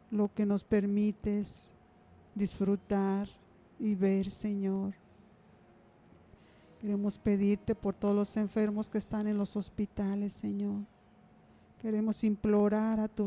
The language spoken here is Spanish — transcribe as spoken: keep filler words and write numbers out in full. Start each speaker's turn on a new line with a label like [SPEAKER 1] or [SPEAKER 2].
[SPEAKER 1] lo que nos permites disfrutar y ver, Señor. Queremos pedirte por todos los enfermos que están en los hospitales, Señor. Queremos implorar a tu